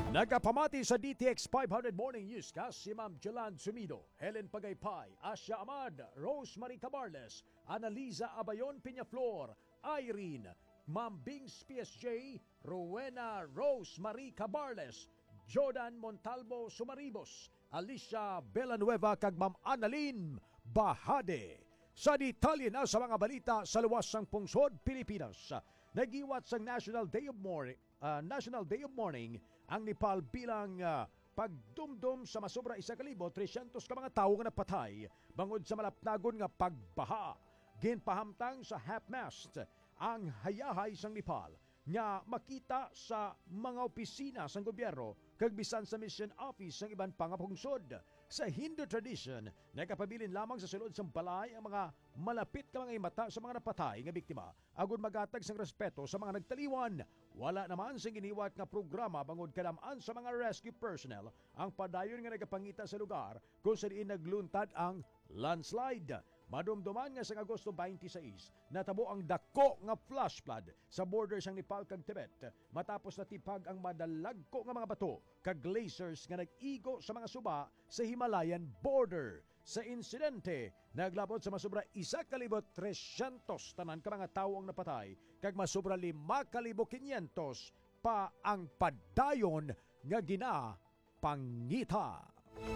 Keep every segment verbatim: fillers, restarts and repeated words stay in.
Nagapamati sa D T X five hundred Morning Newscast si Ma'am Jolan Sumido, Helen Pagaypay, Asya Ahmad, Rosemary Cabarles, Analiza Abayon Piñaflor, Irene, Ma'am Bings P S J, Rowena Rosemary Cabarles, Jordan Montalvo Sumaribos, Alicia Villanueva kag Ma'am Annalyn Bahade. Sa detalye na sa mga balita sa luwas ng pungsod Pilipinas, nagiwat sa National Day of Mourning, uh, National Day of Mourning ang Nepal bilang uh, pagdumdum sa masobra isa ka libo tresyentos ka mga tawo nga napatay bangod sa malapnagon nga pagbaha. Ginpahamtang sa half-mast ang hayahay sang Nepal nga makita sa mga opisina sang gobyerno kag bisan sa mission office ng iban pang pungsod. Sa Hindu tradition, nagapabilin lamang sa sulod sang balay ang mga malapit ka mga imata sa mga napatay nga biktima agon magatag sang respeto sa mga nagtaliwan. Wala naman sing giniwat nga programa bangod kadamaan sa mga rescue personnel ang padayon nga nagapangita sa lugar kung saan nagluntad ang landslide. Madumduman nga sa Agosto twenty-six, natabo ang dako nga flash flood sa borders ng Nepal kag Tibet matapos natipag ang madalagko nga mga bato kag glaciers nga nag-igo sa mga suba sa Himalayan border. Sa insidente, naglabot sa masubra isa ka libo tresyentos tanan ka mga tawo ang napatay kag masubra lima ka libo kinyentos pa ang padayon nga ginapangita.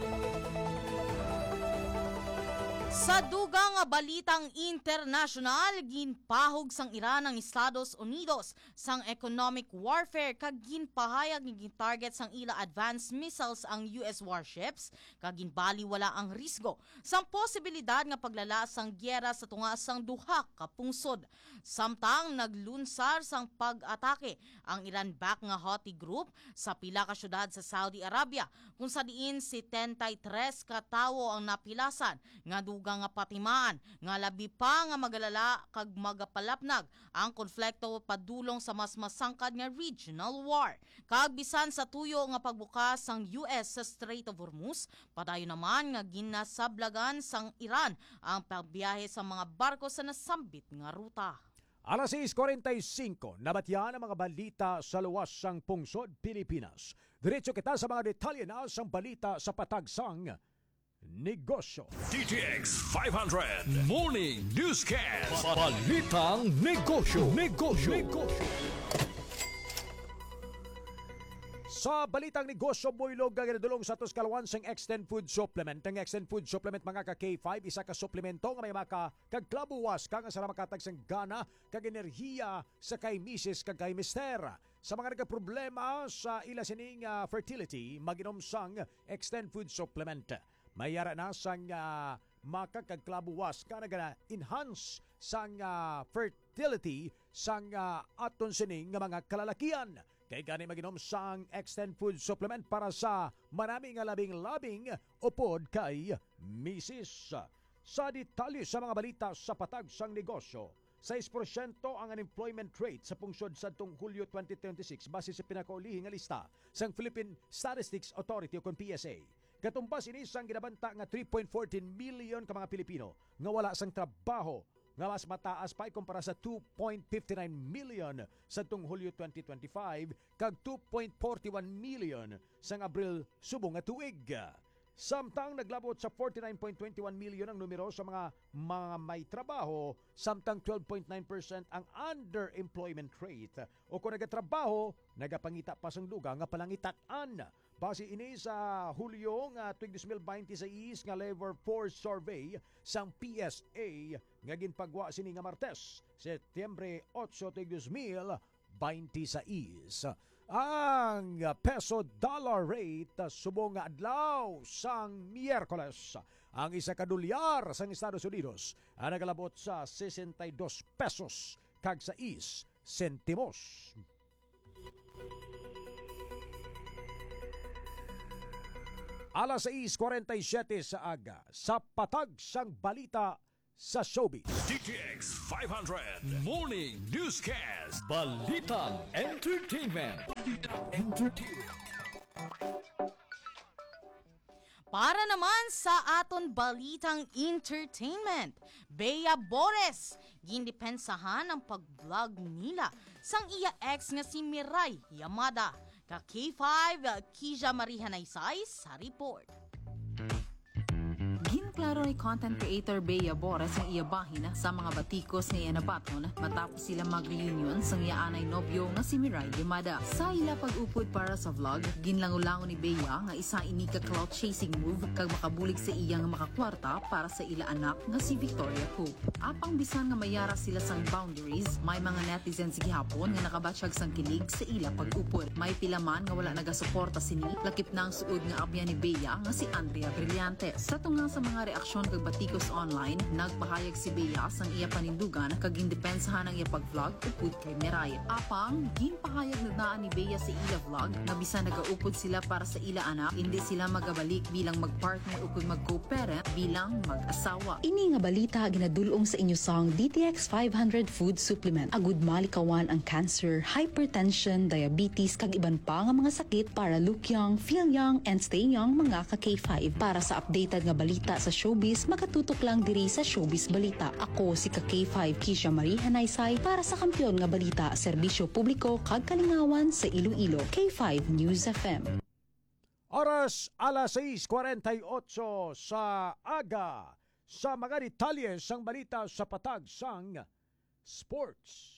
Sa dugang balitang international, ginpahog sang Iran ang Estados Unidos sang economic warfare kag ginpahayag ni gintarget sang ila advanced missiles ang U S warships kag ginbaliwala ang risgo sang posibilidad nga paglala sang gyera sa tunga sang duha ka pungsod. Samtang naglunsar sang pag-atake ang Iran-backed nga Houthi group sa pila ka syudad sa Saudi Arabia kung sa diin si setenta-tres ka tawo ang napilasan nga nga patimaan nga labi pa nga magalala kag magapalapnag ang konflikto padulong sa mas masangkad nga regional war. Kag bisan sa tuyo nga pagbukas sang U S sa Strait of Hormuz, padayon naman nga ginasablagan sang Iran ang pagbiyahe sa mga barko sa nasambit nga ruta. Alas sais kuwarenta y singko, nabatyan ang mga balita sa luwas sang pungsod Pilipinas. Diretso kita sa mga detalye na sang balita sa patagsang negosyo. D T X five hundred Morning Newscast. Balitang negosyo. Negosyo. Negosyo. Sa balitang negosyo, buylog ang ginadulong sa Tuscalawan sang Extend Food Supplement. Ang Extend Food Supplement mga ka K five, isa ka suplemento nga may maka kagklabuwas ka nga sa makatag sang gana kag enerhiya sa kay misis kag kay mister. Sa mga nagkaproblema sa ila sining uh, fertility, maginom sang Extend Food Supplement. Mayara na sang uh, makakagklabuwas ka na enhance sang uh, fertility sang uh, aton sining nga mga kalalakian. Kay gani maginom sang Extend Food Supplement para sa marami nga labing-labing upod kay misis. Sa detalye sa mga balita sa patag sang negosyo, sais porsyento ang unemployment rate sa pungsod sa tong Hulyo twenty twenty-six base sa pinakaulihing nga lista sang Philippine Statistics Authority o P S A. Katumbas ini sang ginabanta nga three point one four million ka mga Pilipino nga wala sang trabaho nga mas mataas pa kumpara sa two point five nine million sa tung Hulyo twenty twenty-five kag two point four one million sang Abril subong nga tuig. Samtang naglabot sa forty-nine point two one million ang numero sa mga mga may trabaho, samtang twelve point nine percent ang underemployment rate o kung nagatrabaho, nagapangita pa sang duga nga palangitaan. Base ini sa Hulyo nga tuig twenty twenty-six nga labor force survey sang P S A nga ginpagwa sini nga Martes, Setyembre eight, tuig twenty twenty-six. Ang peso dollar rate subong nga adlaw sang Miyerkules. Ang isa ka dolyar sang Estados Unidos ang nagalabot sa sesenta y dos pesos kag sais sentimos. Alas sais kuwarenta y siyete sa aga sa patag sang balita sa showbiz. D T X five hundred Morning Newscast. Balitang Entertainment. Balitang Entertainment. Para naman sa aton balitang entertainment, Bea Bores, gindepensahan ang pag-vlog nila sang iya ex nga si Mirai Yamada. Ka K five, Kija Marihanaysay sa report. Ginklaro ni content creator Bea Bores ang iyabahin sa mga batikos nga nabaton matapos sila mag-reunion sa iyaanay nobyo nga si Mirai Limada. Sa ila pag-upod para sa vlog, ginlangulangon ni Bea nga isa ini ka clout chasing move kag makabulig sa iya nga makakwarta para sa ila anak nga si Victoria Pope. Apang bisan nga mayara sila sang boundaries, may mga netizens gihapon nga nakabatsyag sang kilig sa ila pag-upod. May pilaman nga wala nagasuporta sini, lakip na ang suod nga abya ni Bea nga si Andrea Brillante. Sa tunga sa mga reaksyon kag batikos online, nagpahayag si Bea sang iya panindugan kag gindepensahan ang iya pag-vlog upod kay Mirai. Apang ginpahayag na daan ni Bea sa ila vlog nga bisan nagaupod sila para sa ila anak, hindi sila magabalik bilang magpartner upod mag-co-parent bilang mag-asawa. Ini nga balita ginadulong sa inyo sang D T X five hundred food supplement. Agud malikawan ang cancer, hypertension, diabetes kag iban pa nga mga sakit para look young, feel young, and stay young mga ka K five. Para sa updated nga balita sa showbiz, makatutok lang diri sa Showbiz Balita. Ako si ka K five Kija Marihanaysay para sa Kampiyon nga Balita, serbisyo publiko kag kalingawan sa Iloilo. K five News F M. Oras alas sais kuwarenta y otso sa aga sa mga detalye sang balita sa patag sang sports.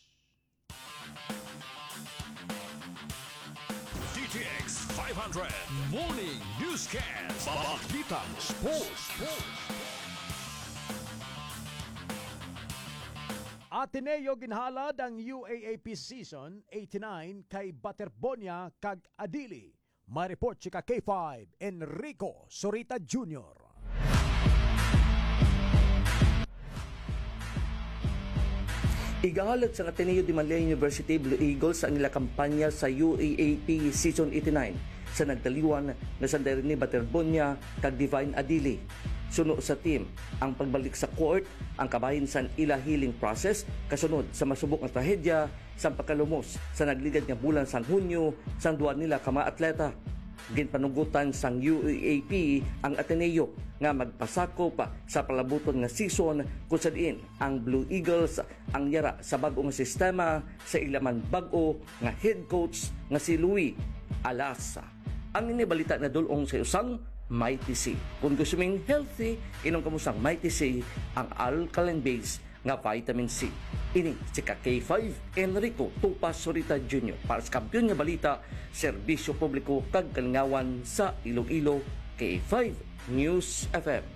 D T X five hundred Morning Newscast. Balitang Sports. Ateneo ginhalad ang U A A P Season eighty-nine kay Baterbonia kag Adili. May report si ka K five Enrico Sorita Junior Igahalad sa Ateneo de Manila University Blue Eagles ang ila kampanya sa U A A P Season eighty-nine sa nagdaliwan na sandari ni Baterbonia kag Divine Adili. Suno sa team ang pagbalik sa court, ang kabahin sa ila healing process kasunod sa masubok nga trahedya sa pagkalumos sa nagligad nga bulan sang Hunyo sang duwa nila ka mga atleta. Ginpanugutan sang U A A P ang Ateneo nga magpasako pa sa palabuton nga season kung saan ang Blue Eagles ang yara sa bag-o nga sistema sa ilaman bag-o nga head coach nga si Louis Alasa. Ang inibalita na dulong sa usang Mighty C. Kung gusto ming healthy, inom ka mo sang Mighty C, ang alkaline base nga vitamin C. Ini si ka K five Enrico Tupas Sorita Junior para sa Kampiyon nga Balita, serbisyo publiko kag kalingawan sa Iloilo. K five News F M.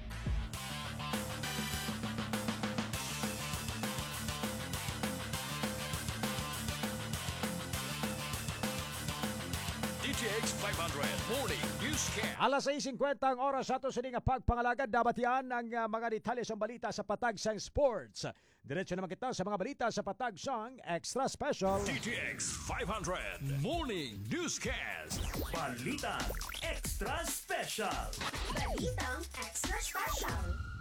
D T X five hundred Morning Newscast. Alas sais fifty ang oras ato sa nga pagpangalagad, dapat yan ang uh, mga detalye sa balita sa patag sang sports. Diretso naman kita sa mga balita sa patag sang Extra Special. D T X five hundred Morning Newscast. Balitang Extra Special. Balitang Extra Special.